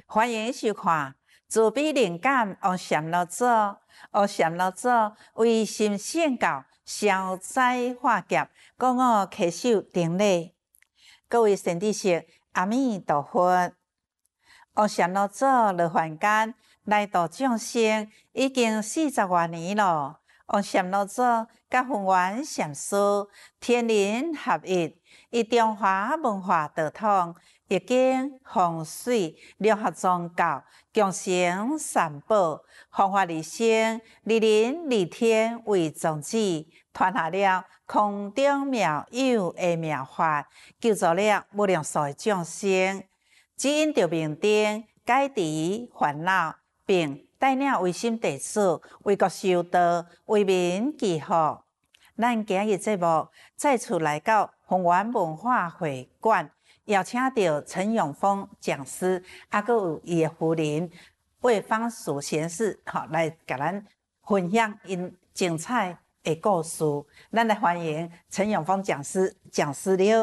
欢迎收看自闭灵感王禅老祖。王禅老祖为心性教消灾化劫，讲我揢手顶礼。各位善知识，阿弥陀佛。王禅老祖来凡间来度众生，已经40多年了。王禅老祖甲弘源禅师天人合一，以中华文化道统。易经、风水、六合宗教、共生三宝、弘法利生、利人利天为宗旨，传下了空中妙有的妙法，救助了无量数的众生，指引着明灯，解除烦恼，并带领微心弟子为国修道，为民祈福。咱今日节目再次来到弘源文化会馆。邀请到陈永峰讲师，还有伊的夫人魏芳淑贤士，来甲咱分享因精彩的故事。咱来欢迎陈永峰讲师，讲师了。